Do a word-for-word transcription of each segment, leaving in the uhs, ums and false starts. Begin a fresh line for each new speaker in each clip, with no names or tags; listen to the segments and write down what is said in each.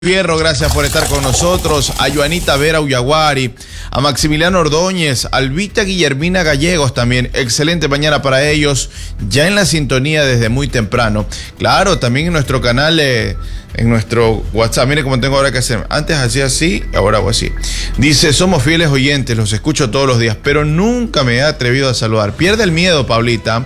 Fierro, gracias por estar con nosotros. A Joanita Vera Uyaguari, a Maximiliano Ordóñez, a Albita Guillermina Gallegos también. Excelente mañana para ellos, ya en la sintonía desde muy temprano. Claro, también en nuestro canal, eh, en nuestro WhatsApp. Mire cómo tengo ahora que hacer. Antes hacía así, ahora hago así. Dice, somos fieles oyentes, los escucho todos los días, pero nunca me he atrevido a saludar. Pierde el miedo, Paulita.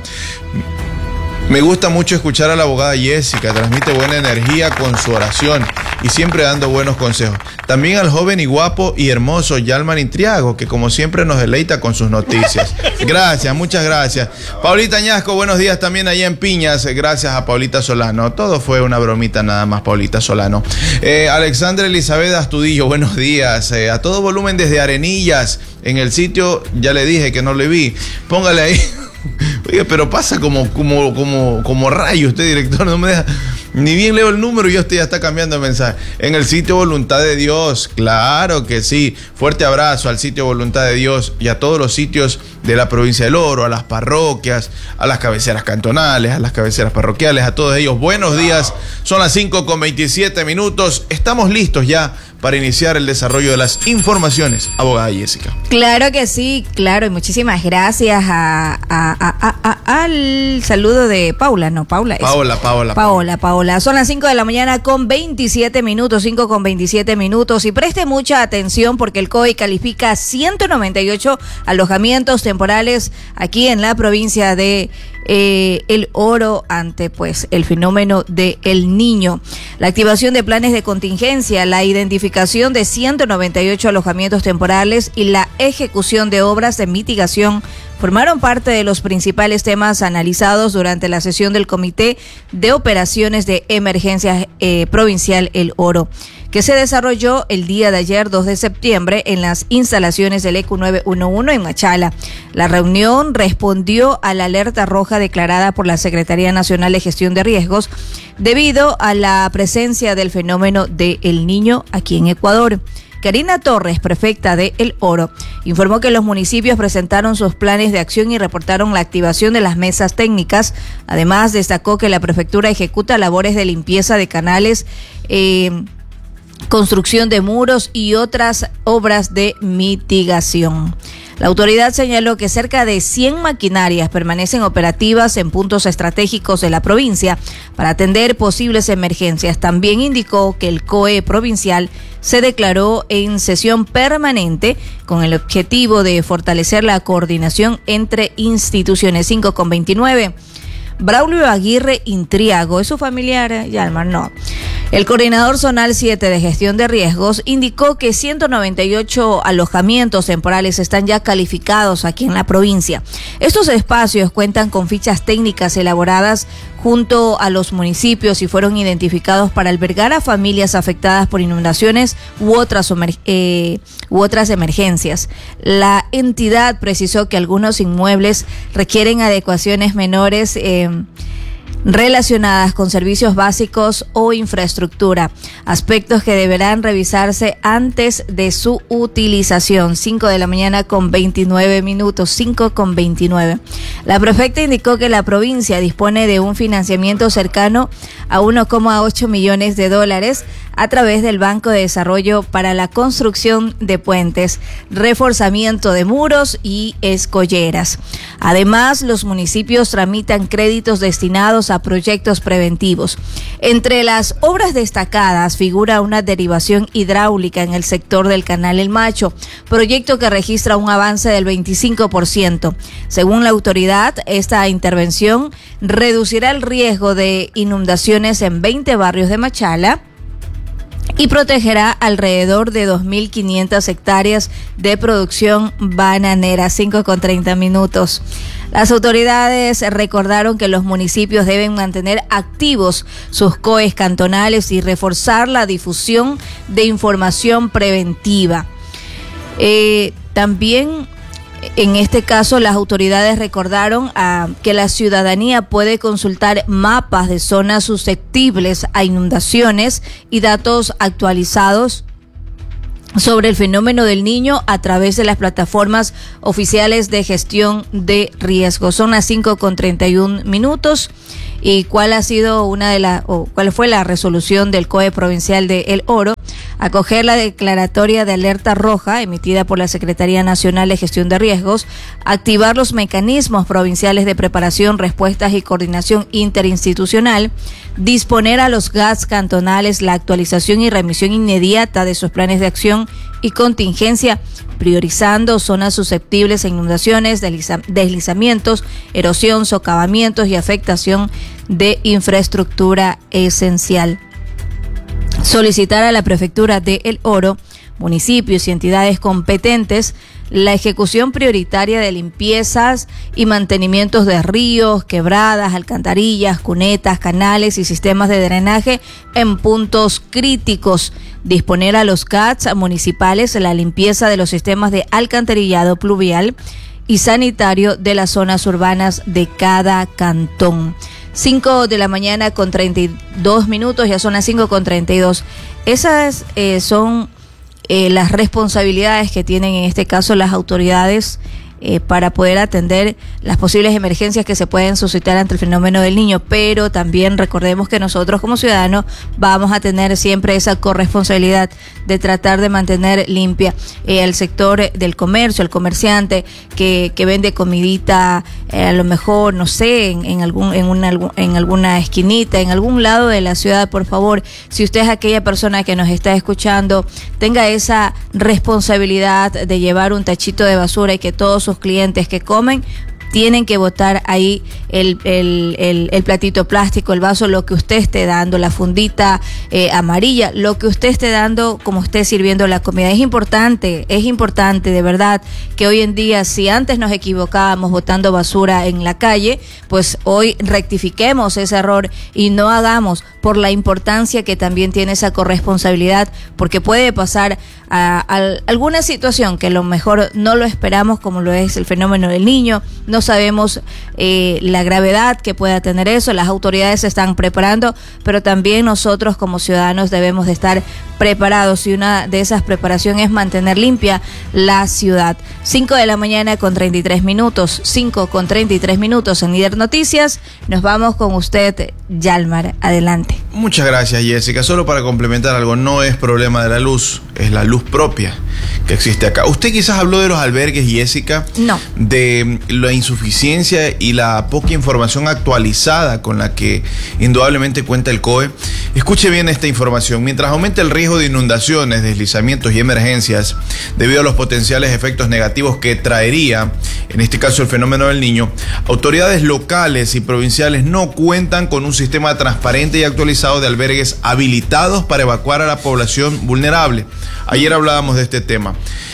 Me gusta mucho escuchar a la abogada Jessica, transmite buena energía con su oración y siempre dando buenos consejos. También al joven y guapo y hermoso Yalman Intriago, que como siempre nos deleita con sus noticias. Gracias, muchas gracias. Paulita Añasco, buenos días también allá en Piñas, gracias a Paulita Solano. Todo fue una bromita nada más, Paulita Solano. Eh, Alexandra Elizabeth Astudillo, buenos días. Eh, a todo volumen desde Arenillas, en el sitio, ya le dije que no le vi. Póngale ahí. Oye, pero pasa como, como, como, como rayo usted, director, no me deja, ni bien leo el número y ya usted ya está cambiando de mensaje. En el sitio Voluntad de Dios, claro que sí. Fuerte abrazo al sitio Voluntad de Dios y a todos los sitios de la provincia del Oro, a las parroquias, a las cabeceras cantonales, a las cabeceras parroquiales, a todos ellos. Buenos días, son las cinco con veintisiete minutos. Estamos listos ya para iniciar el desarrollo de las informaciones, abogada Jessica.
Claro que sí, claro, y muchísimas gracias a, a, a, a, a, al saludo de Paula, no, Paula.
Paola, Paola.
Paola, Paola. Son las cinco de la mañana con veintisiete minutos, cinco con veintisiete minutos, y preste mucha atención porque el C O E califica ciento noventa y ocho alojamientos temporales aquí en la provincia de Eh, el Oro ante pues el fenómeno de El Niño. La activación de planes de contingencia, la identificación de ciento noventa y ocho alojamientos temporales y la ejecución de obras de mitigación formaron parte de los principales temas analizados durante la sesión del Comité de Operaciones de Emergencia eh, Provincial El Oro, que se desarrolló el día de ayer, dos de septiembre, en las instalaciones del E Q nueve once en Machala. La reunión respondió a la alerta roja declarada por la Secretaría Nacional de Gestión de Riesgos debido a la presencia del fenómeno de El Niño aquí en Ecuador. Karina Torres, prefecta de El Oro, informó que los municipios presentaron sus planes de acción y reportaron la activación de las mesas técnicas. Además, destacó que la prefectura ejecuta labores de limpieza de canales, eh, construcción de muros y otras obras de mitigación. La autoridad señaló que cerca de cien maquinarias permanecen operativas en puntos estratégicos de la provincia para atender posibles emergencias. También indicó que el C O E provincial se declaró en sesión permanente con el objetivo de fortalecer la coordinación entre instituciones. Cinco con veintinueve. Braulio Aguirre Intriago, ¿es su familiar? Yalmar, no. El coordinador zonal siete de gestión de riesgos indicó que ciento noventa y ocho alojamientos temporales están ya calificados aquí en la provincia. Estos espacios cuentan con fichas técnicas elaboradas junto a los municipios y fueron identificados para albergar a familias afectadas por inundaciones u otras, eh, u otras emergencias. La entidad precisó que algunos inmuebles requieren adecuaciones menores eh, relacionadas con servicios básicos o infraestructura, aspectos que deberán revisarse antes de su utilización. cinco de la mañana con veintinueve minutos, cinco con veintinueve. La prefecta indicó que la provincia dispone de un financiamiento cercano a uno coma ocho millones de dólares a través del Banco de Desarrollo para la construcción de puentes, reforzamiento de muros y escolleras. Además, los municipios tramitan créditos destinados a proyectos preventivos. Entre las obras destacadas figura una derivación hidráulica en el sector del Canal El Macho, proyecto que registra un avance del veinticinco por ciento. Según la autoridad, esta intervención reducirá el riesgo de inundaciones en veinte barrios de Machala y protegerá alrededor de dos mil quinientas hectáreas de producción bananera. Cinco con treinta minutos. Las autoridades recordaron que los municipios deben mantener activos sus C O Es cantonales y reforzar la difusión de información preventiva. Eh, también En este caso, las autoridades recordaron a, que la ciudadanía puede consultar mapas de zonas susceptibles a inundaciones y datos actualizados sobre el fenómeno del Niño a través de las plataformas oficiales de gestión de riesgos. Son las cinco con treinta y un minutos ¿Y cuál ha sido una de las, o cuál fue la resolución del C O E provincial de El Oro? Acoger la declaratoria de alerta roja emitida por la Secretaría Nacional de Gestión de Riesgos, activar los mecanismos provinciales de preparación, respuestas y coordinación interinstitucional, disponer a los G A Ts cantonales la actualización y remisión inmediata de sus planes de acción y contingencia, priorizando zonas susceptibles a inundaciones, desliza, deslizamientos, erosión, socavamientos y afectación de infraestructura esencial. Solicitar a la Prefectura de El Oro, municipios y entidades competentes la ejecución prioritaria de limpiezas y mantenimientos de ríos, quebradas, alcantarillas, cunetas, canales y sistemas de drenaje en puntos críticos. Disponer a los C A Ts municipales la limpieza de los sistemas de alcantarillado pluvial y sanitario de las zonas urbanas de cada cantón. cinco de la mañana con treinta y dos minutos, ya son las cinco con treinta y dos. Esas eh, son eh, las responsabilidades que tienen en este caso las autoridades eh, para poder atender las posibles emergencias que se pueden suscitar ante el fenómeno del Niño, pero también recordemos que nosotros como ciudadanos vamos a tener siempre esa corresponsabilidad de tratar de mantener limpia eh, el sector del comercio, el comerciante que, que vende comidita, eh, a lo mejor, no sé, en, en, algún, en, una, en alguna esquinita, en algún lado de la ciudad. Por favor, si usted es aquella persona que nos está escuchando, tenga esa responsabilidad de llevar un tachito de basura y que todos sus clientes que comen tienen que botar ahí el, el, el, el platito plástico, el vaso, lo que usted esté dando, la fundita eh, amarilla, lo que usted esté dando como esté sirviendo la comida. Es importante, es importante de verdad que hoy en día, si antes nos equivocábamos botando basura en la calle, pues hoy rectifiquemos ese error y no hagamos, por la importancia que también tiene esa corresponsabilidad, porque puede pasar a, a alguna situación que a lo mejor no lo esperamos, como lo es el fenómeno del Niño. No sabemos eh, la gravedad que pueda tener eso, las autoridades se están preparando, pero también nosotros como ciudadanos debemos de estar preparados, y una de esas preparaciones es mantener limpia la ciudad. cinco de la mañana con treinta y tres minutos, cinco con treinta y tres minutos en Líder Noticias. Nos vamos con usted, Yalmar, adelante.
Muchas gracias, Jessica. Solo para complementar algo, no es problema de la luz, es la luz propia que existe acá. Usted quizás habló de los albergues, Jessica,
no,
de la insuficiencia y la poca información actualizada con la que indudablemente cuenta el C O E. Escuche bien esta información. Mientras aumenta el riesgo de inundaciones, deslizamientos y emergencias debido a los potenciales efectos negativos que traería, en este caso el fenómeno del Niño, autoridades locales y provinciales no cuentan con un sistema transparente y actualizado de albergues habilitados para evacuar a la población vulnerable. Ayer hablábamos de este tema.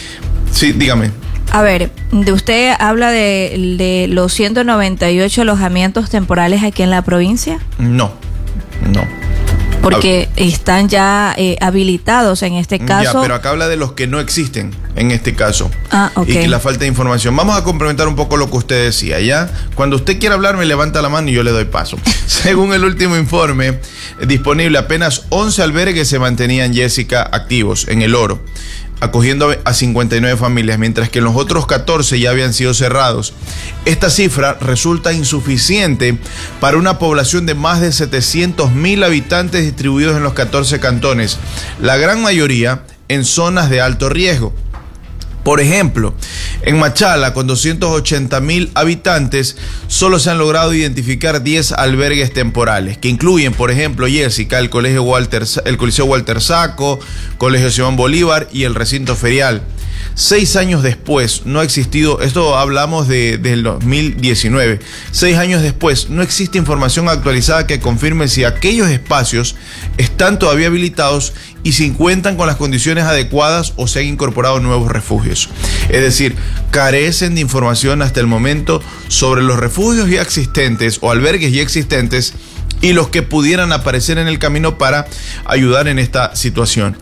Sí, dígame.
A ver, de usted habla de, de los ciento noventa y ocho alojamientos temporales aquí en la provincia.
No, no.
Porque están ya eh, habilitados en este caso.
Ya, pero acá habla de los que no existen en este caso.
Ah, ok.
Y que la falta de información. Vamos a complementar un poco lo que usted decía, ¿ya? Cuando usted quiera hablar, me levanta la mano y yo le doy paso. Según el último informe disponible, apenas once albergues se mantenían, Jessica, activos en El Oro, acogiendo a cincuenta y nueve familias, mientras que los otros catorce ya habían sido cerrados. Esta cifra resulta insuficiente para una población de más de setecientos mil habitantes distribuidos en los catorce cantones, la gran mayoría en zonas de alto riesgo. Por ejemplo, en Machala, con doscientos ochenta mil habitantes, solo se han logrado identificar diez albergues temporales, que incluyen, por ejemplo, Jessica, el Colegio Walter, el Coliseo Walter Sacco, Colegio Simón Bolívar y el Recinto Ferial. Seis años después, no ha existido, esto hablamos de, del dos mil diecinueve, seis años después, no existe información actualizada que confirme si aquellos espacios están todavía habilitados y si cuentan con las condiciones adecuadas o se han incorporado nuevos refugios. Es decir, carecen de información hasta el momento sobre los refugios ya existentes o albergues ya existentes y los que pudieran aparecer en el camino para ayudar en esta situación.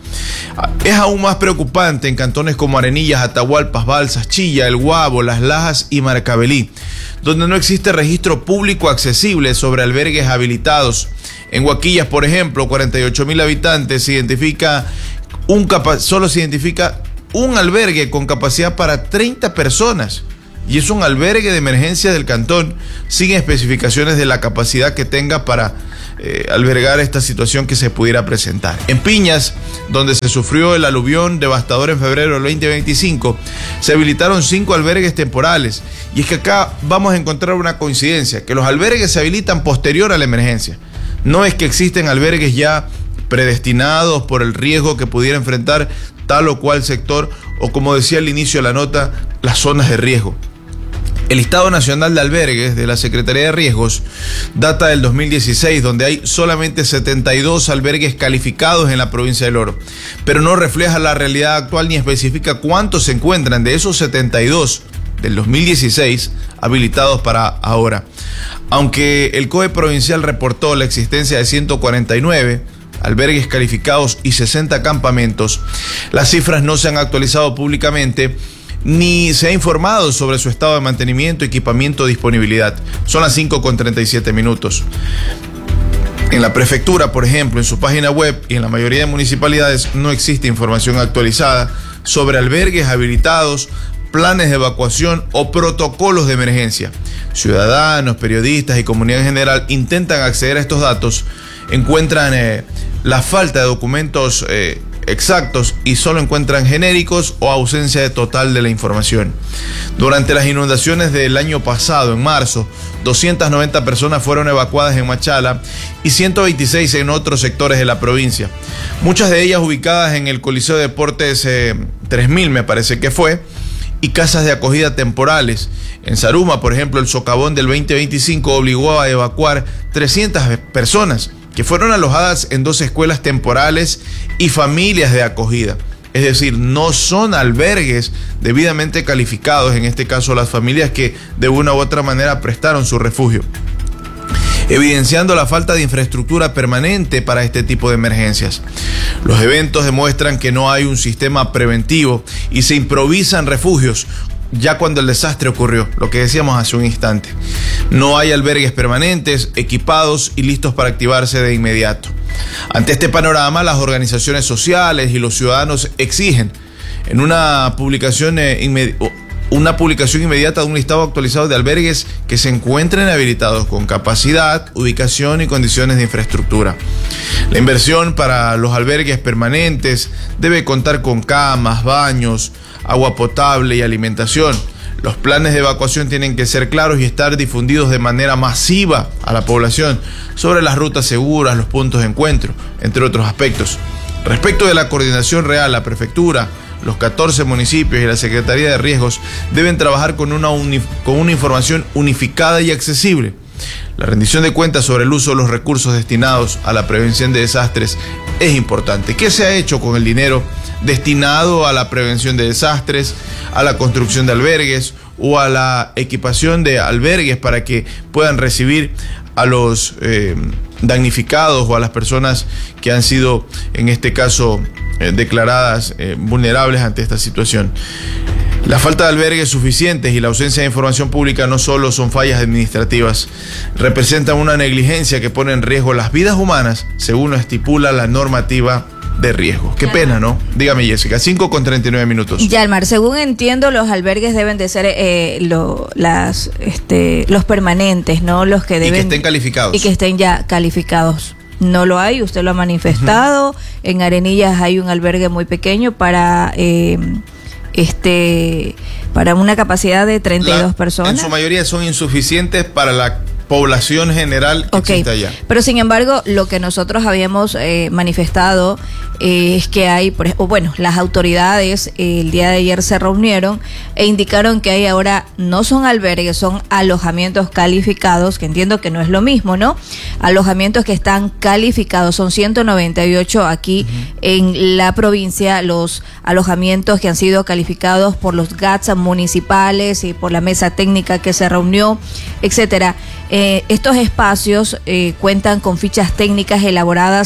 Es aún más preocupante en cantones como Arenillas, Atahualpas, Balsas, Chilla, El Guabo, Las Lajas y Maracabelí, donde no existe registro público accesible sobre albergues habilitados. En Huaquillas, por ejemplo, cuarenta y ocho mil habitantes, se identifica un capa- solo se identifica un albergue con capacidad para treinta personas. y es un albergue de emergencia del cantón, sin especificaciones de la capacidad que tenga para eh, albergar esta situación que se pudiera presentar. En Piñas, donde se sufrió el aluvión devastador en febrero del veinte veinticinco, se habilitaron cinco albergues temporales, y es que acá vamos a encontrar una coincidencia, que los albergues se habilitan posterior a la emergencia. No es que existen albergues ya predestinados por el riesgo que pudiera enfrentar tal o cual sector, o como decía al inicio de la nota, las zonas de riesgo. El Listado Nacional de Albergues de la Secretaría de Riesgos data del dos mil dieciséis, donde hay solamente setenta y dos albergues calificados en la provincia del Oro, pero no refleja la realidad actual ni especifica cuántos se encuentran de esos setenta y dos del dos mil dieciséis habilitados para ahora. Aunque el C O E provincial reportó la existencia de ciento cuarenta y nueve albergues calificados y sesenta campamentos, las cifras no se han actualizado públicamente ni se ha informado sobre su estado de mantenimiento, equipamiento o disponibilidad. Son las cinco con treinta y siete minutos. En la prefectura, por ejemplo, en su página web y en la mayoría de municipalidades no existe información actualizada sobre albergues habilitados, planes de evacuación o protocolos de emergencia. Ciudadanos, periodistas y comunidad en general intentan acceder a estos datos, encuentran eh, la falta de documentos eh, exactos y solo encuentran genéricos o ausencia de total de la información. Durante las inundaciones del año pasado, en marzo, doscientas noventa personas fueron evacuadas en Machala y ciento veintiséis en otros sectores de la provincia. Muchas de ellas ubicadas en el Coliseo de Deportes eh, tres mil, me parece que fue, y casas de acogida temporales. En Zaruma, por ejemplo, el socavón del veinte veinticinco obligó a evacuar trescientas personas que fueron alojadas en dos escuelas temporales y familias de acogida. Es decir, no son albergues debidamente calificados, en este caso las familias que de una u otra manera prestaron su refugio, evidenciando la falta de infraestructura permanente para este tipo de emergencias. Los eventos demuestran que no hay un sistema preventivo y se improvisan refugios ya cuando el desastre ocurrió, lo que decíamos hace un instante. No hay albergues permanentes, equipados y listos para activarse de inmediato. Ante este panorama, las organizaciones sociales y los ciudadanos exigen en una publicación eh, inmediata una publicación inmediata de un listado actualizado de albergues que se encuentren habilitados con capacidad, ubicación y condiciones de infraestructura. La inversión para los albergues permanentes debe contar con camas, baños, agua potable y alimentación. Los planes de evacuación tienen que ser claros y estar difundidos de manera masiva a la población sobre las rutas seguras, los puntos de encuentro, entre otros aspectos. Respecto de la coordinación real, la prefectura, los catorce municipios y la Secretaría de Riesgos deben trabajar con una, uni- con una información unificada y accesible. La rendición de cuentas sobre el uso de los recursos destinados a la prevención de desastres es importante. ¿Qué se ha hecho con el dinero destinado a la prevención de desastres, a la construcción de albergues o a la equipación de albergues para que puedan recibir a los eh, damnificados o a las personas que han sido, en este caso, eh, declaradas eh, vulnerables ante esta situación? La falta de albergues suficientes y la ausencia de información pública no solo son fallas administrativas, representan una negligencia que pone en riesgo las vidas humanas, según lo estipula la normativa de riesgo. Qué pena, ¿no? Dígame, Jessica, cinco con treinta y nueve minutos.
Yalmar, según entiendo, los albergues deben de ser eh, lo, las, este, los permanentes, ¿no? Los que deben...
Y que estén calificados.
Y que estén ya calificados. No lo hay, usted lo ha manifestado. Uh-huh. En Arenillas hay un albergue muy pequeño para... Eh, este para una capacidad de treinta y dos la, personas.
En su mayoría son insuficientes para la población general que
okay.
existe allá.
Pero sin embargo, lo que nosotros habíamos eh, manifestado eh, es que hay, por ejemplo, bueno, las autoridades eh, el día de ayer se reunieron e indicaron que hay ahora, no son albergues, son alojamientos calificados, que entiendo que no es lo mismo, ¿no? Alojamientos que están calificados, son ciento noventa y ocho aquí uh-huh. en la provincia, los alojamientos que han sido calificados por los G A T S municipales y por la mesa técnica que se reunió, etcétera. Eh, estos espacios eh, cuentan con fichas técnicas elaboradas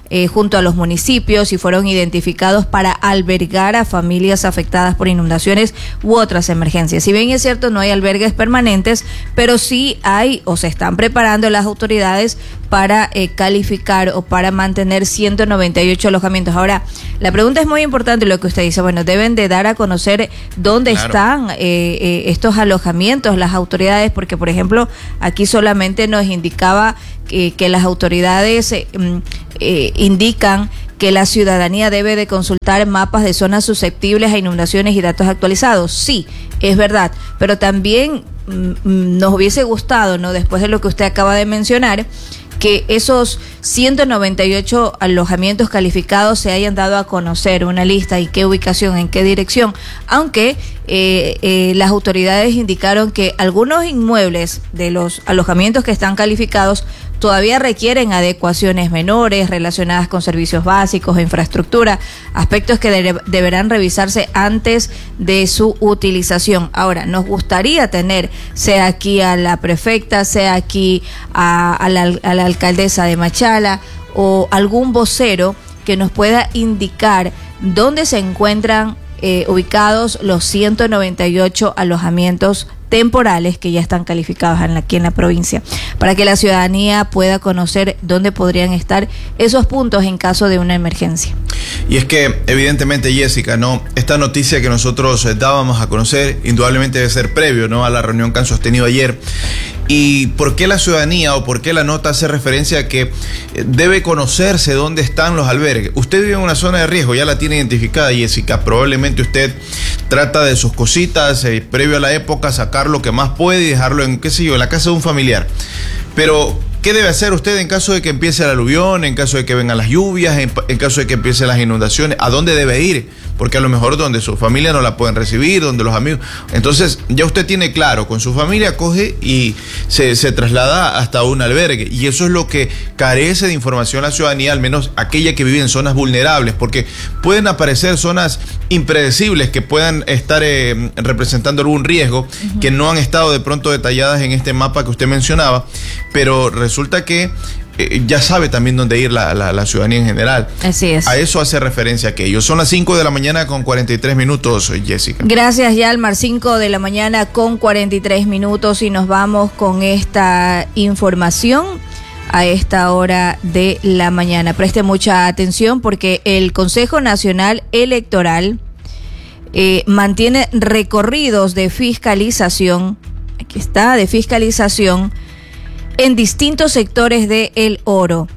eh, junto a los municipios y fueron identificados para albergar a familias afectadas por inundaciones u otras emergencias. Si bien es cierto, no hay albergues permanentes, pero sí hay o se están preparando las autoridades para eh, calificar o para mantener ciento noventa y ocho alojamientos. Ahora, la pregunta es muy importante lo que usted dice. Bueno, deben de dar a conocer dónde claro. están eh, eh, estos alojamientos las autoridades, porque, por ejemplo, aquí solamente nos indicaba que, que las autoridades eh, eh, indican que la ciudadanía debe de consultar mapas de zonas susceptibles a inundaciones y datos actualizados. Sí, es verdad, pero también mm, nos hubiese gustado, ¿no?, después de lo que usted acaba de mencionar, que esos ciento noventa y ocho alojamientos calificados se hayan dado a conocer, una lista y qué ubicación, en qué dirección, aunque eh, eh, las autoridades indicaron que algunos inmuebles de los alojamientos que están calificados todavía requieren adecuaciones menores relacionadas con servicios básicos e infraestructura, aspectos que de- deberán revisarse antes de su utilización. Ahora, nos gustaría tener, sea aquí a la prefecta, sea aquí a, a, la, a la alcaldesa de Machala o algún vocero que nos pueda indicar dónde se encuentran eh, ubicados los ciento noventa y ocho alojamientos temporales que ya están calificados en la, aquí en la provincia, para que la ciudadanía pueda conocer dónde podrían estar esos puntos en caso de una emergencia.
Y es que, evidentemente, Jessica, ¿no?, esta noticia que nosotros eh, dábamos a conocer, indudablemente debe ser previo, ¿no?, a la reunión que han sostenido ayer. ¿Y por qué la ciudadanía o por qué la nota hace referencia a que debe conocerse dónde están los albergues? Usted vive en una zona de riesgo, ya la tiene identificada, Jessica. Probablemente usted trata de sus cositas, eh, previo a la época, sacar lo que más puede y dejarlo en, qué sé yo, en la casa de un familiar. Pero, ¿qué debe hacer usted en caso de que empiece el aluvión, en caso de que vengan las lluvias, en, en caso de que empiecen las inundaciones? ¿A dónde debe ir? Porque a lo mejor donde su familia no la pueden recibir, donde los amigos... Entonces, ya usted tiene claro, con su familia coge y se, se traslada hasta un albergue. Y eso es lo que carece de información la ciudadanía, al menos aquella que vive en zonas vulnerables, porque pueden aparecer zonas impredecibles que puedan estar eh, representando algún riesgo, uh-huh. que no han estado de pronto detalladas en este mapa que usted mencionaba, pero resulta que eh, ya sabe también dónde ir la, la, la ciudadanía en general.
Así es.
A eso hace referencia aquello. Son las cinco de la mañana con cuarenta y tres minutos, Jessica.
Gracias, Yalmar. cinco de la mañana con cuarenta y tres minutos y nos vamos con esta información a esta hora de la mañana. Preste mucha atención porque el Consejo Nacional Electoral eh, mantiene recorridos de fiscalización, aquí está, de fiscalización en distintos sectores de El Oro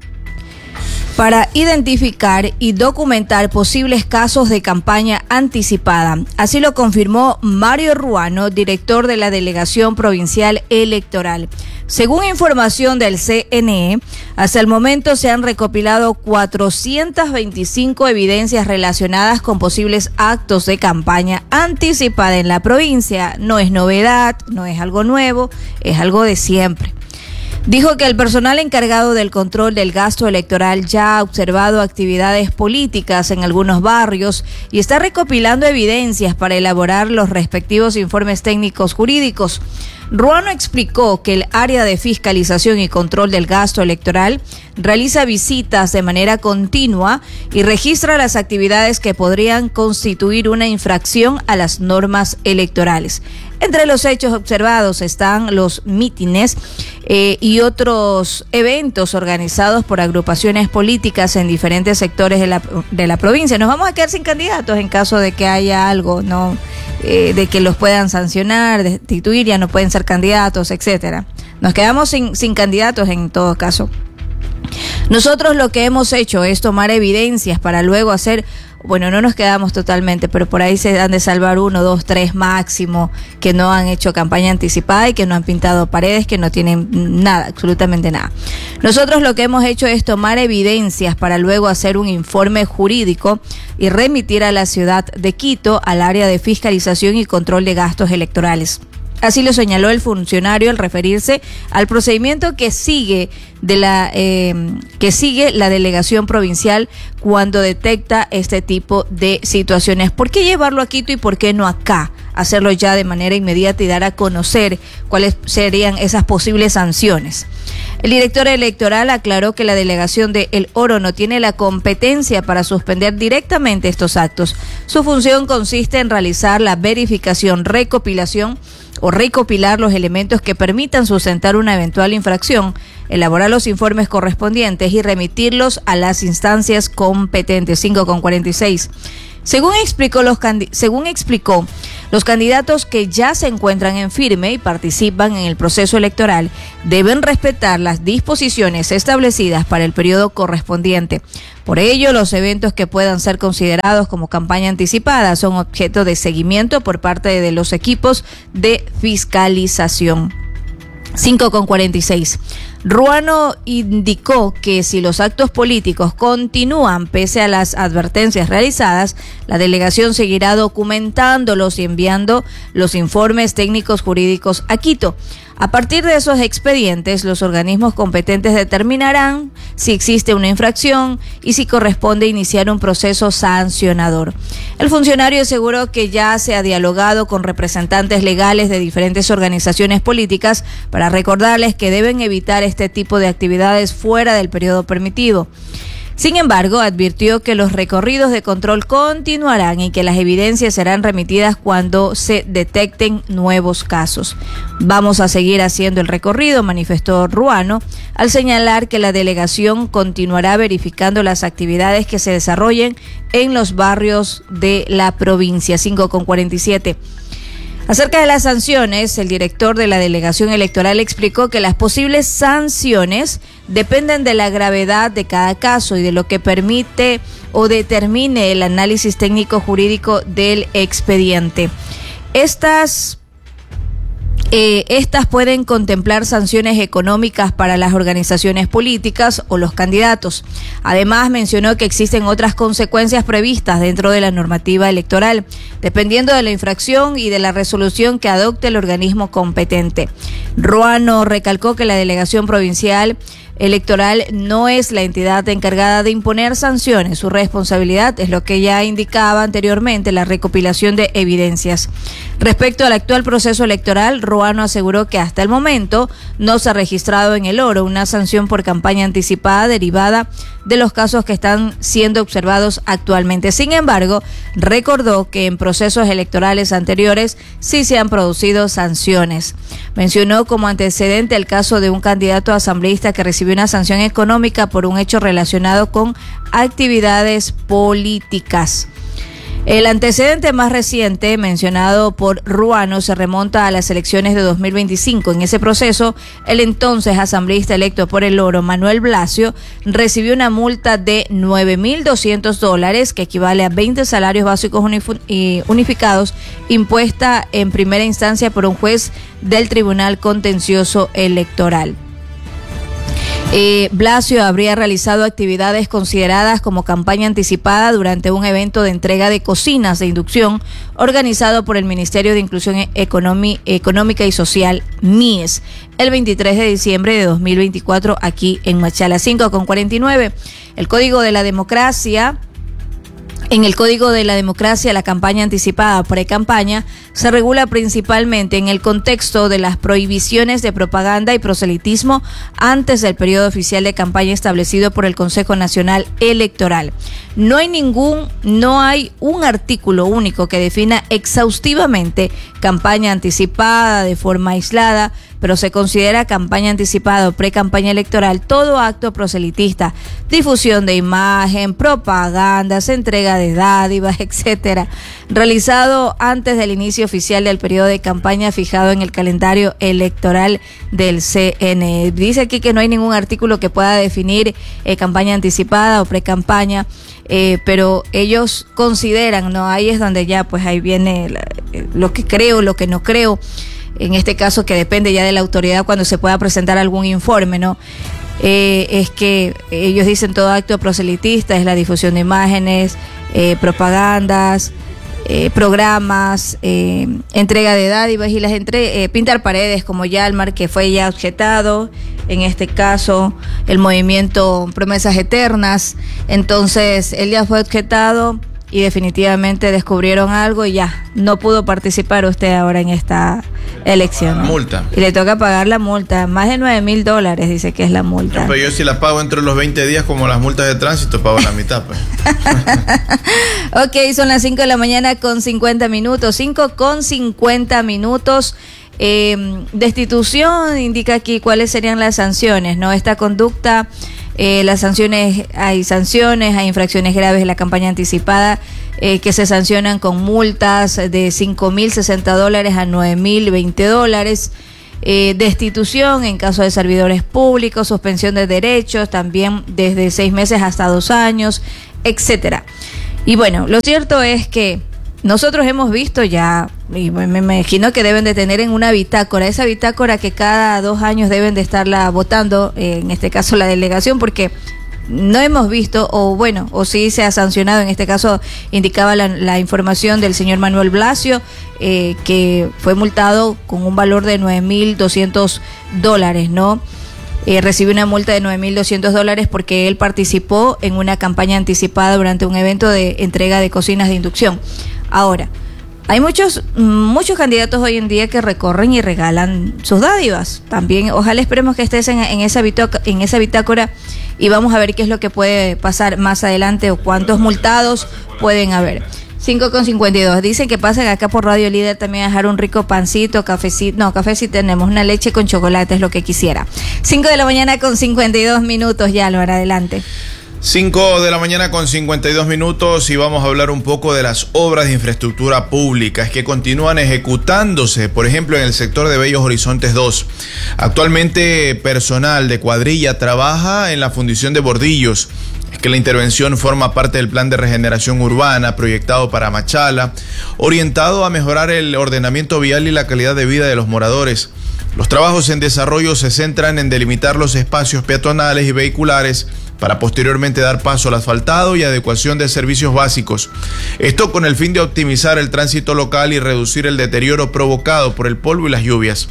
para identificar y documentar posibles casos de campaña anticipada. Así lo confirmó Mario Ruano, director de la Delegación Provincial Electoral. Según información del C N E, hasta el momento se han recopilado cuatrocientas veinticinco evidencias relacionadas con posibles actos de campaña anticipada en la provincia. No es novedad, no es algo nuevo, es algo de siempre. Dijo que el personal encargado del control del gasto electoral ya ha observado actividades políticas en algunos barrios y está recopilando evidencias para elaborar los respectivos informes técnicos jurídicos. Ruano explicó que el área de fiscalización y control del gasto electoral realiza visitas de manera continua y registra las actividades que podrían constituir una infracción a las normas electorales. Entre los hechos observados están los mítines eh, y otros eventos organizados por agrupaciones políticas en diferentes sectores de la, de la provincia. Nos vamos a quedar sin candidatos en caso de que haya algo, ¿no? Eh, de que los puedan sancionar, destituir, ya no pueden ser candidatos, etcétera. Nos quedamos sin, sin candidatos en todo caso. Nosotros lo que hemos hecho es tomar evidencias para luego hacer, bueno, no nos quedamos totalmente, pero por ahí se dan de salvar uno, dos, tres máximo, que no han hecho campaña anticipada y que no han pintado paredes, que no tienen nada, absolutamente nada. Nosotros lo que hemos hecho es tomar evidencias para luego hacer un informe jurídico y remitir a la ciudad de Quito al área de fiscalización y control de gastos electorales. Así lo señaló el funcionario al referirse al procedimiento que sigue de la eh, que sigue la delegación provincial cuando detecta este tipo de situaciones. ¿Por qué llevarlo a Quito y por qué no acá, hacerlo ya de manera inmediata y dar a conocer cuáles serían esas posibles sanciones. El director electoral aclaró que la delegación de El Oro no tiene la competencia para suspender directamente estos actos. Su función consiste en realizar la verificación, recopilación o recopilar los elementos que permitan sustentar una eventual infracción, elaborar los informes correspondientes y remitirlos a las instancias competentes. cinco con cuarenta y seis. Según explicó, los candi- según explicó, los candidatos que ya se encuentran en firme y participan en el proceso electoral deben respetar las disposiciones establecidas para el periodo correspondiente. Por ello, los eventos que puedan ser considerados como campaña anticipada son objeto de seguimiento por parte de los equipos de fiscalización. cinco con cuarenta y seis. Ruano indicó que si los actos políticos continúan pese a las advertencias realizadas, la delegación seguirá documentándolos y enviando los informes técnicos jurídicos a Quito. A partir de esos expedientes, los organismos competentes determinarán si existe una infracción y si corresponde iniciar un proceso sancionador. El funcionario aseguró que ya se ha dialogado con representantes legales de diferentes organizaciones políticas para recordarles que deben evitar este tipo de actividades fuera del periodo permitido. Sin embargo, advirtió que los recorridos de control continuarán y que las evidencias serán remitidas cuando se detecten nuevos casos. Vamos a seguir haciendo el recorrido, manifestó Ruano, al señalar que la delegación continuará verificando las actividades que se desarrollen en los barrios de la provincia. cinco con cuarenta y siete. Acerca de las sanciones, el director de la delegación electoral explicó que las posibles sanciones dependen de la gravedad de cada caso y de lo que permite o determine el análisis técnico jurídico del expediente. Estas Eh, estas pueden contemplar sanciones económicas para las organizaciones políticas o los candidatos. Además, mencionó que existen otras consecuencias previstas dentro de la normativa electoral, dependiendo de la infracción y de la resolución que adopte el organismo competente. Ruano recalcó que la delegación provincial electoral no es la entidad encargada de imponer sanciones. Su responsabilidad es lo que ya indicaba anteriormente, la recopilación de evidencias. Respecto al actual proceso electoral, Ruano aseguró que hasta el momento no se ha registrado en El Oro una sanción por campaña anticipada derivada de los casos que están siendo observados actualmente. Sin embargo, recordó que en procesos electorales anteriores sí se han producido sanciones. Mencionó como antecedente el caso de un candidato asambleísta que recibió una sanción económica por un hecho relacionado con actividades políticas. El antecedente más reciente mencionado por Ruano se remonta a las elecciones de dos mil veinticinco. En ese proceso, el entonces asambleísta electo por El Oro, Manuel Blasio, recibió una multa de nueve mil doscientos dólares, que equivale a veinte salarios básicos unificados, impuesta en primera instancia por un juez del Tribunal Contencioso Electoral. Eh, Blasio habría realizado actividades consideradas como campaña anticipada durante un evento de entrega de cocinas de inducción organizado por el Ministerio de Inclusión Economi- Económica y Social, M I E S, el veintitrés de diciembre de dos mil veinticuatro aquí en Machala. cinco con cuarenta y nueve. El Código de la Democracia... En el Código de la Democracia, la campaña anticipada o pre-campaña se regula principalmente en el contexto de las prohibiciones de propaganda y proselitismo antes del periodo oficial de campaña establecido por el Consejo Nacional Electoral. No hay ningún, no hay un artículo único que defina exhaustivamente campaña anticipada de forma aislada, pero se considera campaña anticipada o pre-campaña electoral todo acto proselitista, difusión de imagen, propagandas, entrega de dádivas, etcétera, realizado antes del inicio oficial del periodo de campaña fijado en el calendario electoral del C N E. Dice aquí que no hay ningún artículo que pueda definir eh, campaña anticipada o pre-campaña, eh, pero ellos consideran, ¿no? Ahí es donde ya, pues ahí viene la, lo que creo, lo que no creo. En este caso, que depende ya de la autoridad cuando se pueda presentar algún informe, ¿no? Eh, es que ellos dicen todo acto proselitista es la difusión de imágenes, eh, propagandas, eh, programas, eh, entrega de dádivas y las entre, eh, pintar paredes como Yalmar, que fue ya objetado, en este caso el movimiento Promesas Eternas. Entonces él ya fue objetado y definitivamente descubrieron algo y ya, no pudo participar usted ahora en esta elección, ¿no?
Multa.
Y le toca pagar la multa, más de nueve mil dólares dice que es la multa.
No, pero yo si la pago entre los veinte días como las multas de tránsito, pago la mitad, pues.
Ok, son las cinco de la mañana con cincuenta minutos, cinco con cincuenta minutos. Eh, destitución indica aquí cuáles serían las sanciones, ¿no? Esta conducta, eh, las sanciones, hay sanciones, hay infracciones graves de la campaña anticipada eh, que se sancionan con multas de cinco mil sesenta dólares a nueve mil veinte dólares. Eh, destitución en caso de servidores públicos, suspensión de derechos, también desde seis meses hasta dos años, etcétera. Y bueno, lo cierto es que nosotros hemos visto ya, y me imagino que deben de tener en una bitácora, esa bitácora que cada dos años deben de estarla votando, eh, en este caso la delegación, porque no hemos visto, o bueno, o sí se ha sancionado, en este caso indicaba la, la información del señor Manuel Blasio, eh, que fue multado con un valor de nueve mil doscientos dólares, ¿no? Eh, recibió una multa de nueve mil doscientos dólares porque él participó en una campaña anticipada durante un evento de entrega de cocinas de inducción. Ahora, hay muchos muchos candidatos hoy en día que recorren y regalan sus dádivas. También, ojalá esperemos que estés en, en, esa bitácora, en esa bitácora y vamos a ver qué es lo que puede pasar más adelante o cuántos multados pueden haber. cinco con cincuenta y dos. Dicen que pasen acá por Radio Líder también a dejar un rico pancito, cafecito. No, café sí tenemos, una leche con chocolate es lo que quisiera. cinco de la mañana con cincuenta y dos minutos, ya, Álvaro, adelante.
cinco de la mañana con cincuenta y dos minutos y vamos a hablar un poco de las obras de infraestructura públicas que continúan ejecutándose, por ejemplo en el sector de Bellos Horizontes dos. Actualmente personal de cuadrilla trabaja en la fundición de bordillos. Es que la intervención forma parte del plan de regeneración urbana proyectado para Machala, orientado a mejorar el ordenamiento vial y la calidad de vida de los moradores. Los trabajos en desarrollo se centran en delimitar los espacios peatonales y vehiculares para posteriormente dar paso al asfaltado y adecuación de servicios básicos. Esto con el fin de optimizar el tránsito local y reducir el deterioro provocado por el polvo y las lluvias.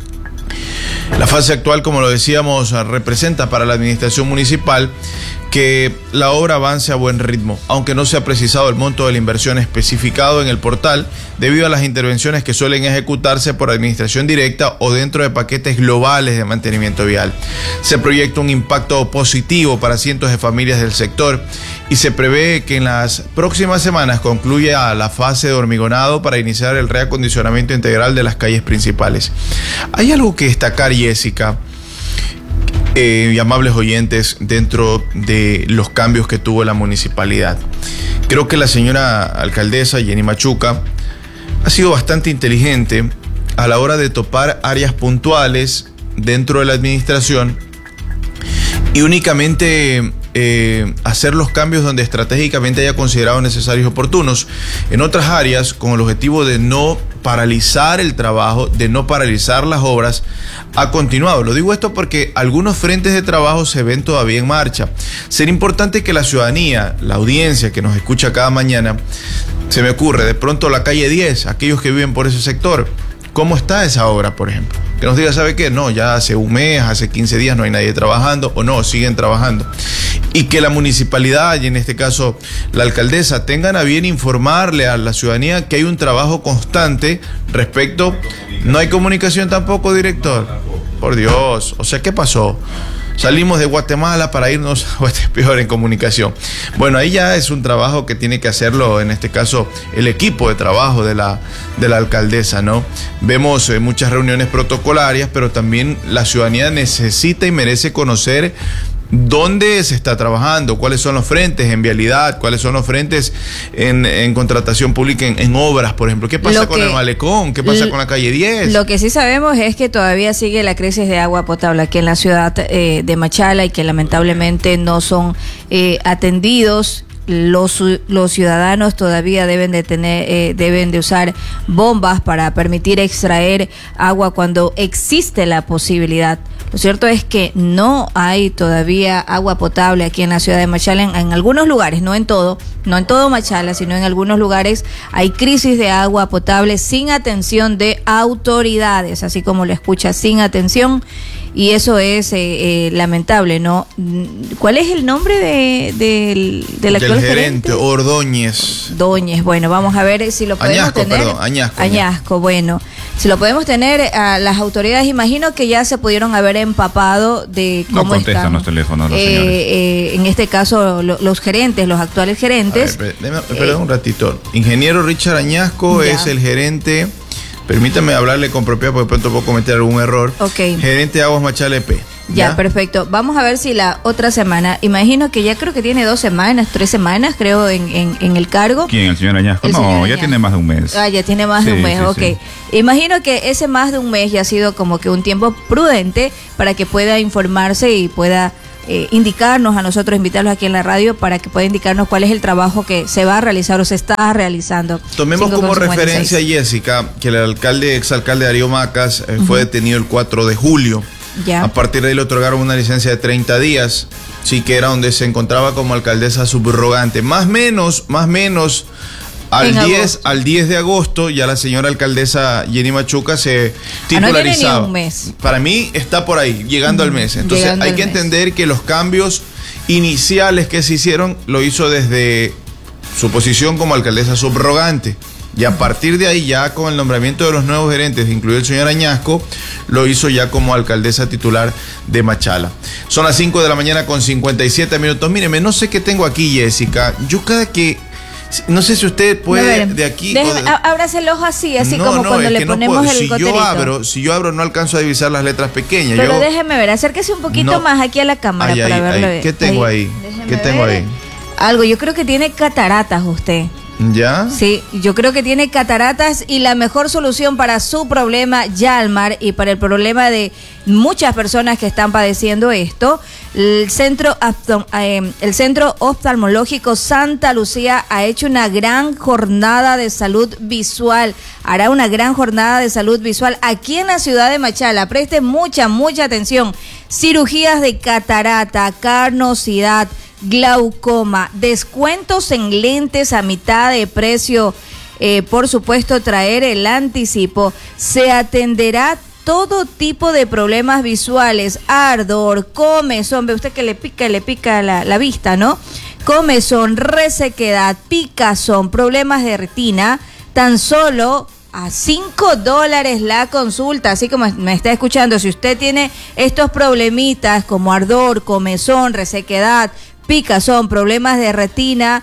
La fase actual, como lo decíamos, representa para la administración municipal que la obra avance a buen ritmo, aunque no se ha precisado el monto de la inversión especificado en el portal debido a las intervenciones que suelen ejecutarse por administración directa o dentro de paquetes globales de mantenimiento vial. Se proyecta un impacto positivo para cientos de familias del sector y se prevé que en las próximas semanas concluya la fase de hormigonado para iniciar el reacondicionamiento integral de las calles principales. Hay algo que destacar, Jessica, Eh, y amables oyentes, dentro de los cambios que tuvo la municipalidad. Creo que la señora alcaldesa Jenny Machuca ha sido bastante inteligente a la hora de topar áreas puntuales dentro de la administración y únicamente eh, hacer los cambios donde estratégicamente haya considerado necesarios y oportunos. En otras áreas, con el objetivo de no paralizar el trabajo, de no paralizar las obras, ha continuado. Lo digo esto porque algunos frentes de trabajo se ven todavía en marcha. Sería importante que la ciudadanía, la audiencia que nos escucha cada mañana, se me ocurre, de pronto la calle diez, aquellos que viven por ese sector, ¿cómo está esa obra, por ejemplo? Que nos diga, ¿sabe qué? No, ya hace un mes, hace quince días no hay nadie trabajando, o no, siguen trabajando. Y que la municipalidad, y en este caso la alcaldesa, tengan a bien informarle a la ciudadanía que hay un trabajo constante respecto. No hay comunicación tampoco, director. Por Dios, o sea, ¿qué pasó? Salimos de Guatemala para irnos a este peor en comunicación. Bueno, ahí ya es un trabajo que tiene que hacerlo, en este caso, el equipo de trabajo de la, de la alcaldesa, ¿no? Vemos eh, muchas reuniones protocolarias, pero también la ciudadanía necesita y merece conocer dónde se está trabajando, cuáles son los frentes en vialidad, cuáles son los frentes en, en contratación pública, en, en obras, por ejemplo. ¿Qué pasa con el malecón? ¿Qué pasa con la calle diez?
Lo que sí sabemos es que todavía sigue la crisis de agua potable aquí en la ciudad eh, de Machala y que lamentablemente no son eh, atendidos. Los, los ciudadanos todavía deben de tener, eh, deben de usar bombas para permitir extraer agua cuando existe la posibilidad. Lo cierto es que no hay todavía agua potable aquí en la ciudad de Machala, en, en algunos lugares, no en todo, no en todo Machala, sino en algunos lugares hay crisis de agua potable sin atención de autoridades, así como lo escucha, sin atención. y eso es eh, eh, lamentable, ¿no? ¿Cuál es el nombre de, de, del actual
del
gerente?
gerente? Ordóñez.
Ordóñez, bueno, vamos a ver si lo podemos
Añasco,
tener.
perdón, Añasco.
Añasco, bueno. Si lo podemos tener, a las autoridades, imagino que ya se pudieron haber empapado de cómo
no contestan
están,
los teléfonos los
eh,
señores.
Eh, en este caso, lo, los gerentes, los actuales gerentes.
A ver, espera, espera un ratito. Ingeniero Richard Añasco
Ya.
es el gerente. Permítame hablarle con propiedad porque pronto puedo cometer algún error.
Ok.
Gerente de Aguas Machala E P.
Ya, ¿Ya? Perfecto. Vamos a ver si la otra semana, imagino que ya creo que tiene dos semanas, tres semanas, creo, en, en, en el cargo.
¿Quién? ¿El señor Añasco?
El
no,
señor
ya
Añasco.
tiene más de un mes.
Ah, ya tiene más
Sí,
de un mes,
sí,
ok.
sí.
Imagino que ese más de un mes ya ha sido como que un tiempo prudente para que pueda informarse y pueda eh, indicarnos a nosotros, invitarlos aquí en la radio para que pueda indicarnos cuál es el trabajo que se va a realizar o se está realizando.
Tomemos
cinco
como
con cincuenta y seis.
referencia, Jessica, que el alcalde, exalcalde Darío Macas eh, uh-huh. fue detenido el cuatro de julio.
Ya.
A partir de ahí le otorgaron una licencia de treinta días, sí que era donde se encontraba como alcaldesa subrogante. Más menos, más menos, al diez, al diez de agosto ya la señora alcaldesa Jenny Machuca se titularizaba.
Ah, no tiene ni un mes.
Para mí está por ahí, llegando mm, al mes. Entonces hay que mes. entender que los cambios iniciales que se hicieron lo hizo desde su posición como alcaldesa subrogante. Y a partir de ahí, ya con el nombramiento de los nuevos gerentes, incluido el señor Añasco, lo hizo ya como alcaldesa titular de Machala. Son las cinco de la mañana con cincuenta y siete minutos. Míreme, no sé qué tengo aquí, Jessica. Yo cada que... No sé si usted puede de aquí...
Déjeme, de... ábrase el ojo así, así no, como no, cuando le
no
ponemos
puedo.
el
si
goterito.
Yo abro, si yo abro no alcanzo a divisar las letras pequeñas.
Pero
yo...
déjeme ver, acérquese un poquito no. más aquí a la cámara
ay,
para
ay,
verlo.
Ay. ¿Qué tengo ahí? ahí? ¿Qué tengo
ver.
ahí?
Algo, yo creo que tiene cataratas usted.
¿Ya?
Sí, yo creo que tiene cataratas y la mejor solución para su problema, Yalmar, y para el problema de muchas personas que están padeciendo esto, el centro, el centro oftalmológico Santa Lucía ha hecho una gran jornada de salud visual, hará una gran jornada de salud visual aquí en la ciudad de Machala. Preste mucha, mucha atención. Cirugías de catarata, carnosidad, glaucoma, descuentos en lentes a mitad de precio, eh, por supuesto traer el anticipo, se atenderá todo tipo de problemas visuales, ardor, comezón, ve usted que le pica, le pica la, la vista, ¿no? Comezón, resequedad, picazón, problemas de retina, tan solo a cinco dólares la consulta, así como me está escuchando, si usted tiene estos problemitas como ardor, comezón, resequedad, picazón, problemas de retina,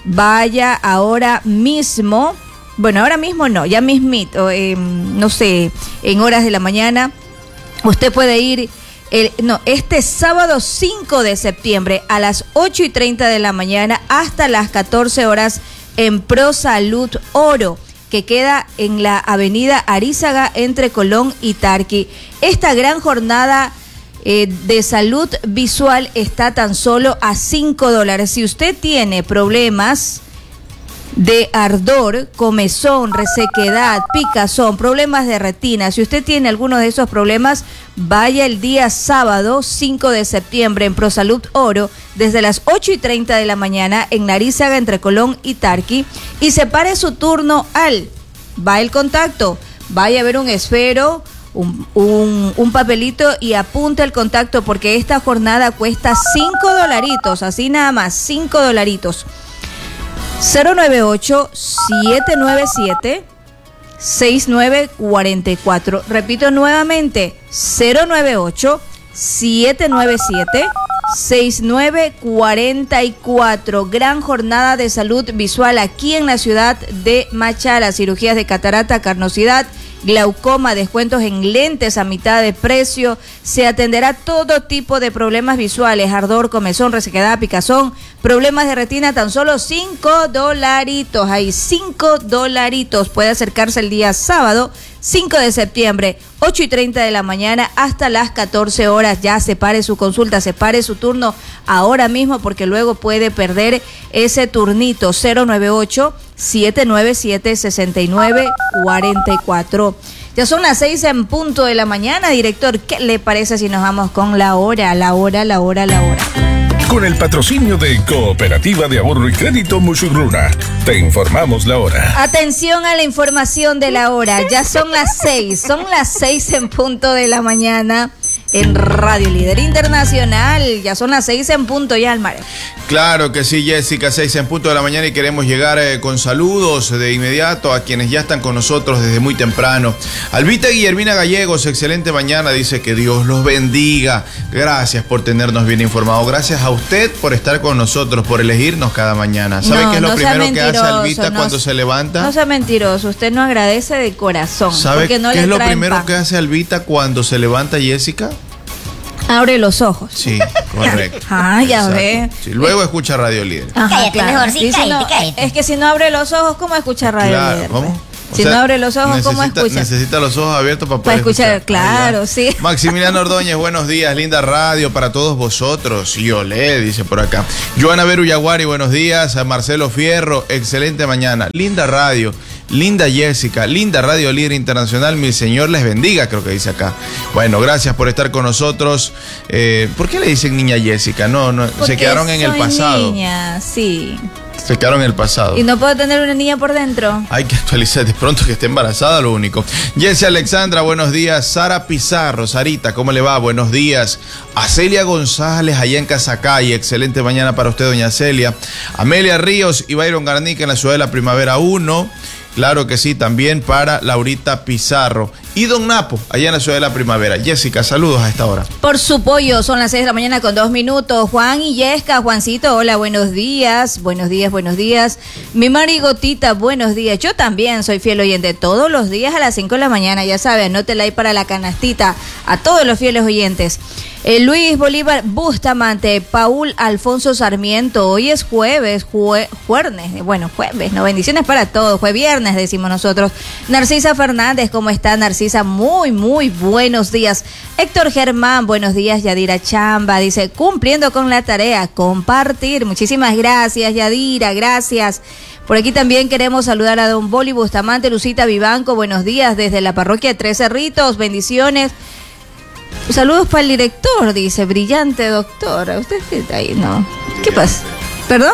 vaya ahora mismo, bueno, ahora mismo no, ya mismito, eh, no sé, en horas de la mañana, usted puede ir, el, no, este sábado cinco de septiembre a las ocho y treinta de la mañana hasta las catorce horas en ProSalud Oro, que queda en la avenida Arízaga entre Colón y Tarqui. Esta gran jornada Eh, de salud visual está tan solo a cinco dólares. Si usted tiene problemas de ardor, comezón, resequedad, picazón, problemas de retina, si usted tiene alguno de esos problemas, vaya el día sábado cinco de septiembre en ProSalud Oro desde las ocho y treinta de la mañana en Arízaga entre Colón y Tarqui y separe su turno al, va el contacto, vaya a ver un esfero, Un, un, un papelito y apunta el contacto porque esta jornada cuesta cinco dolaritos, así nada más, cinco dolaritos. cero nueve ocho, siete nueve siete, seis nueve cuatro cuatro. Repito nuevamente, cero nueve ocho, siete nueve siete, seis nueve cuatro cuatro. Gran jornada de salud visual aquí en la ciudad de Machala. Cirugías de catarata, carnosidad, glaucoma, descuentos en lentes a mitad de precio, se atenderá todo tipo de problemas visuales, ardor, comezón, resequedad, picazón, problemas de retina, tan solo cinco dolaritos, hay cinco dolaritos, puede acercarse el día sábado, cinco de septiembre, ocho y treinta de la mañana hasta las catorce horas, ya separe su consulta, separe su turno ahora mismo porque luego puede perder ese turnito. Cero nueve ocho, siete nueve siete, seis nueve cuatro cuatro. Ya son las seis en punto de la mañana, director, ¿qué le parece si nos vamos con la hora, la hora, la hora, la hora?
Con el patrocinio de Cooperativa de Ahorro y Crédito Musurruna, te informamos la hora.
Atención a la información de la hora, ya son las seis, son las seis en punto de la mañana. en Radio Líder Internacional. Ya son las seis en punto ya, Almare.
Claro que sí, Jessica, seis en punto de la mañana y queremos llegar eh, con saludos de inmediato a quienes ya están con nosotros desde muy temprano. Albita Guillermina Gallegos, excelente mañana, dice que Dios los bendiga. Gracias por tenernos bien informados. Gracias a usted por estar con nosotros, por elegirnos cada mañana. ¿Sabe
no,
qué es lo
no
primero que hace Albita
no,
cuando se levanta?
No sea mentiroso, usted no agradece de corazón.
¿Sabe
porque no
qué
le
es lo primero
pan.
que hace Albita cuando se levanta, Jessica?
Abre los ojos.
Sí, correcto.
Ah, ya ve.
Sí, luego escucha Radio Líder.
Ajá,
cállate,
claro.
mejor, sí,
Sí,
cállate,
no,
cállate.
es que si no abre los ojos, ¿cómo escucha Radio
Claro,
Líder?
¿cómo?
Pues?
O
Si
sea,
no abre los ojos, ¿cómo
necesita,
escucha?
Necesita los ojos abiertos para
Para
poder
escuchar,
escuchar.
claro,
Ah,
sí.
Maximiliano Ordóñez, buenos días, linda radio para todos vosotros. Y olé, dice por acá. Joana Veru Yaguari, buenos días. A Marcelo Fierro, excelente mañana. Linda radio, linda Jessica, linda Radio Líder Internacional. Mi Señor les bendiga, creo que dice acá. Bueno, gracias por estar con nosotros. Eh, ¿Por qué le dicen niña Jessica? No, no,
Porque
se quedaron en el
soy
pasado.
Niña, sí.
Se quedaron en el pasado.
Y no puedo tener una niña por dentro.
Hay que actualizar de pronto que esté embarazada, lo único. Jessie Alexandra, buenos días. Sara Pizarro, Sarita, ¿cómo le va? Buenos días. A Celia González, allá en Casacay, excelente mañana para usted, doña Celia. Amelia Ríos y Byron Garnica en la ciudad de la Primavera uno. Claro que sí, también para Laurita Pizarro. Y Don Napo, allá en la ciudad de la Primavera. Jessica, saludos a esta hora.
Por su pollo, son las seis de la mañana con dos minutos. Juan y Yesca, Juancito, hola, buenos días. Buenos días, buenos días. Mi Marigotita, buenos días. Yo también soy fiel oyente todos los días a las cinco de la mañana. Ya sabe, anótela ahí para la canastita a todos los fieles oyentes. Eh, Luis Bolívar Bustamante, Paul Alfonso Sarmiento, hoy es jueves, jue, jueves, bueno, jueves, no, bendiciones para todos, fue viernes, decimos nosotros. Narcisa Fernández, ¿cómo está Narcisa? Muy, muy buenos días. Héctor Germán, buenos días. Yadira Chamba, dice, cumpliendo con la tarea, compartir. Muchísimas gracias, Yadira, gracias. Por aquí también queremos saludar a don Boli Bustamante, Lucita Vivanco, buenos días desde la parroquia Tres Cerritos, bendiciones. Saludos para el director, dice, brillante doctora. ¿Usted está ahí? No. ¿Qué pasa? ¿Perdón?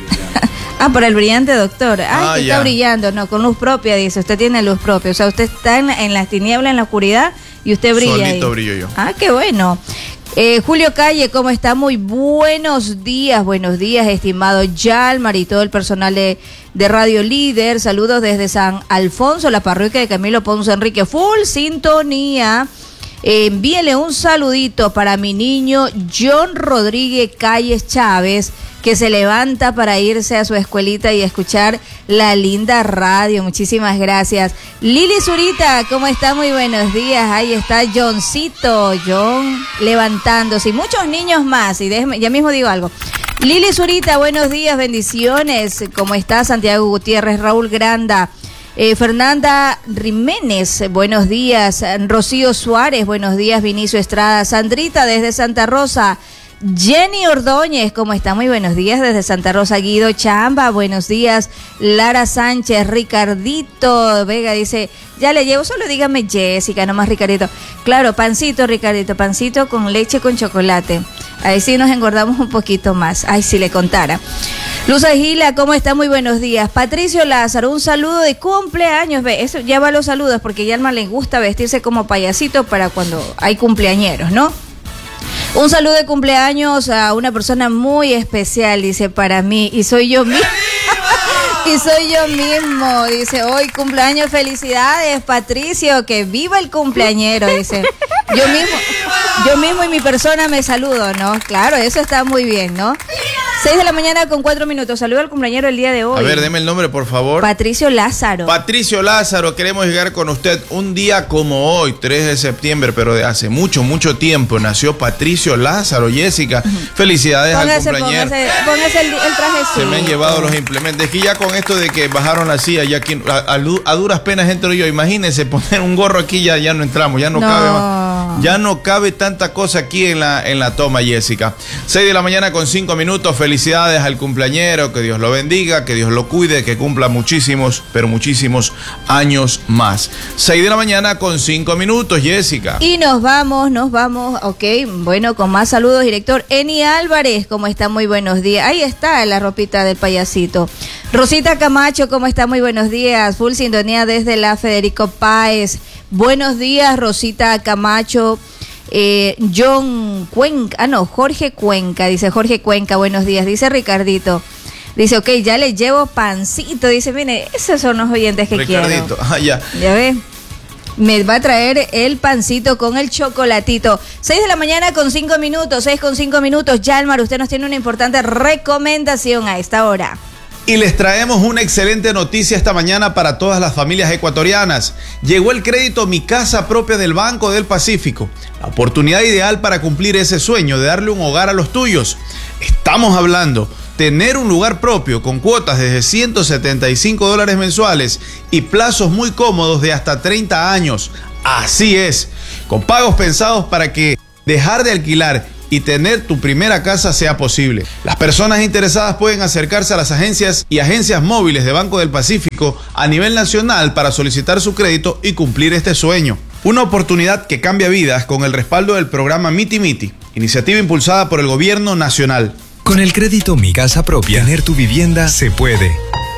Ah, para el brillante doctor. Ay,
Ah,
que
ya.
está brillando. No, con luz propia, dice. Usted tiene luz propia. O sea, usted está en, en las tinieblas, en la oscuridad, y usted brilla
Solito
ahí.
brillo yo.
Ah, qué bueno. Eh, Julio Calle, ¿cómo está? Muy buenos días, buenos días, estimado Yalmar y todo el personal de, de Radio Líder. Saludos desde San Alfonso, la parroquia de Camilo Ponce Enrique. Full sintonía. Eh, envíele un saludito para mi niño John Rodríguez Calles Chávez, que se levanta para irse a su escuelita y escuchar la linda radio. Muchísimas gracias. Lili Zurita, ¿cómo está? Muy buenos días. Ahí está Johncito, John levantándose. Y muchos niños más. Y déjeme, ya mismo digo algo. Lili Zurita, buenos días, bendiciones. ¿Cómo está? Santiago Gutiérrez, Raúl Granda. Eh, Fernanda Jiménez, buenos días. Rocío Suárez, buenos días. Vinicio Estrada, Sandrita desde Santa Rosa. Jenny Ordóñez, ¿cómo está? Muy buenos días desde Santa Rosa. Guido Chamba, buenos días. Lara Sánchez, Ricardito Vega dice, ya le llevo, solo dígame Jessica, nomás Ricardito. Claro, pancito, Ricardito, pancito con leche con chocolate. Ahí sí nos engordamos un poquito más. Ay, si le contara. Luz Agila, ¿cómo está? Muy buenos días. Patricio Lázaro, un saludo de cumpleaños. Ve, eso ya va los saludos porque ya Alma le gusta vestirse como payasito para cuando hay cumpleañeros, ¿no? Un saludo de cumpleaños a una persona muy especial, dice, para mí, y soy yo mismo. Y soy yo mismo, dice, hoy cumpleaños, felicidades, Patricio, que viva el cumpleañero, dice. Yo mismo, yo mismo y mi persona me saludo, ¿no? Claro, eso está muy bien, ¿no? Seis de la mañana con cuatro minutos. Saludo al cumpleañero el día de hoy.
A ver, deme el nombre, por favor.
Patricio Lázaro.
Patricio Lázaro, queremos llegar con usted un día como hoy, tres de septiembre, pero de hace mucho, mucho tiempo, nació Patricio Lázaro. Jessica, felicidades
Póngase,
al cumpleañero.
póngase, póngase el, el trajecito.
Se me han llevado los implementos. Es que ya con esto de que bajaron la silla, ya aquí, a, a, a duras penas entro yo. Imagínense poner un gorro aquí, ya, ya no entramos, ya no,
No.
cabe más. Ya no cabe tanta cosa aquí en la, en la toma, Jessica. seis de la mañana con cinco minutos. Felicidades al cumpleañero, que Dios lo bendiga, que Dios lo cuide, que cumpla muchísimos, pero muchísimos años más. seis de la mañana con cinco minutos, Jessica.
Y nos vamos, nos vamos, ok, bueno, con más saludos, director Eni Álvarez, ¿cómo está? Muy buenos días. Ahí está la ropita del payasito. Rosita Camacho, ¿cómo está? Muy buenos días. Full sintonía desde la Federico Páez. Buenos días, Rosita Camacho. Eh, John Cuenca, ah no, Jorge Cuenca, dice Jorge Cuenca, buenos días, dice Ricardito. Dice, ok, ya le llevo pancito. Dice, mire, esos son los oyentes que
Ricardito.
quiero.
Ah, ya.
Ya ve. Me va a traer el pancito con el chocolatito. seis de la mañana con cinco minutos, seis con cinco minutos. Yalmar, usted nos tiene una importante recomendación a esta hora.
Y les traemos una excelente noticia esta mañana para todas las familias ecuatorianas. Llegó el crédito Mi Casa Propia del Banco del Pacífico. La oportunidad ideal para cumplir ese sueño de darle un hogar a los tuyos. Estamos hablando tener un lugar propio con cuotas desde ciento setenta y cinco dólares mensuales y plazos muy cómodos de hasta treinta años. Así es, con pagos pensados para que dejar de alquilar y tener tu primera casa sea posible. Las personas interesadas pueden acercarse a las agencias y agencias móviles de Banco del Pacífico a nivel nacional para solicitar su crédito y cumplir este sueño. Una oportunidad que cambia vidas con el respaldo del programa Miti Miti, iniciativa impulsada por el gobierno nacional.
Con el crédito Mi Casa Propia, tener tu vivienda se puede.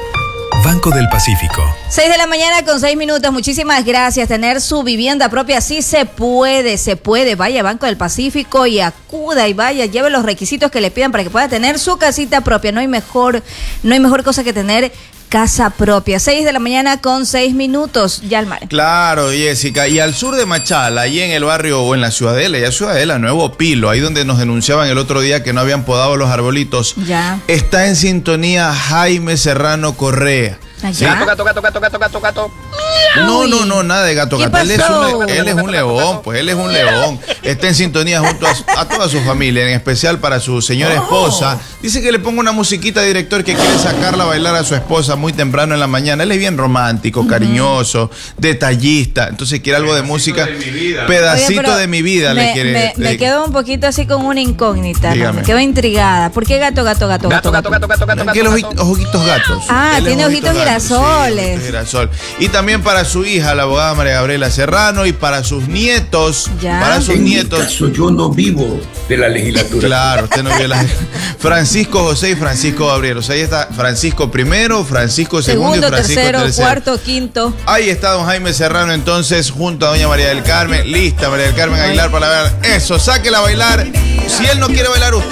Banco del Pacífico.
seis de la mañana con seis minutos. Muchísimas gracias. Tener su vivienda propia sí se puede, se puede. Vaya a Banco del Pacífico y acuda y vaya, lleve los requisitos que le pidan para que pueda tener su casita propia. No hay mejor, no hay mejor cosa que tener casa propia. seis de la mañana con seis minutos. Yalmar.
Claro, Jessica. Y al sur de Machala, ahí en el barrio o en la Ciudadela, ya Ciudadela, Nuevo Pilo, ahí donde nos denunciaban el otro día que no habían podado los arbolitos.
Ya.
Está en sintonía Jaime Serrano Correa.
¿Sí?
Gato, gato, gato, gato, gato, gato, gato.
No, no, no, nada de gato
¿Qué
gato. Él es,
pasó?
un, él es un león, pues él es un león. Está en sintonía junto a, a toda su familia, en especial para su señora esposa. Dice que le ponga una musiquita, director, que quiere sacarla a bailar a su esposa muy temprano en la mañana. Él es bien romántico, cariñoso, detallista. Entonces quiere algo de música.
de mi vida.
Pedacito
Oye,
de mi vida
me,
le quiere.
Me, me
le-
quedo un poquito así con una incógnita.
Dígame.
Me quedo intrigada. ¿Por qué gato, gato, gato,
Gato, gato, gato, gato, gato,
Que los
gato, gato.
ojitos gatos.
Ah,
Él es
tiene ojitos
gatos,
girasoles.
sí, ojitos girasol. Y también para su hija, la abogada María Gabriela Serrano, y para sus nietos.
Ya.
Para sus
En mi
nietos.
caso, yo no vivo de la legislatura.
Claro, usted no vio la. Francisco José y Francisco Gabriel. O sea, ahí está Francisco primero, Francisco segundo,
Segundo,
y Francisco
tercero,
tercero.
cuarto, quinto.
Ahí está don Jaime Serrano entonces junto a doña María del Carmen. Lista María del Carmen Aguilar para bailar. Eso, sáquela a bailar. Si él no quiere bailar, usted.